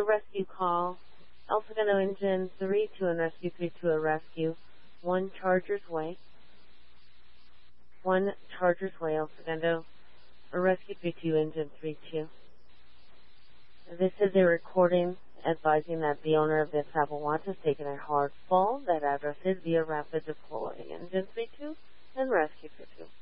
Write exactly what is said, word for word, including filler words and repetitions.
rescue call. El Segundo Engine three two and Rescue three two a rescue. One Chargers Way. One Chargers Way, El Segundo. A Rescue three two Engine three two. This is a recording advising that the owner of this Apple Watch has taken a hard fall. That address is via Rapid Deploy Engine three two and Rescue three two.